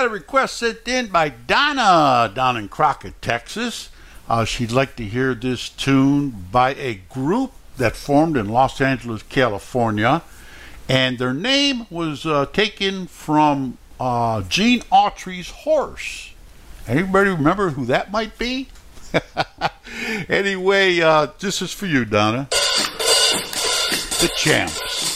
got a request sent in by Donna down in Crockett, Texas. She'd like to hear this tune by a group that formed in Los Angeles, California. And their name was taken from Gene Autry's horse. Anybody remember who that might be? Anyway, this is for you, Donna. The Champs.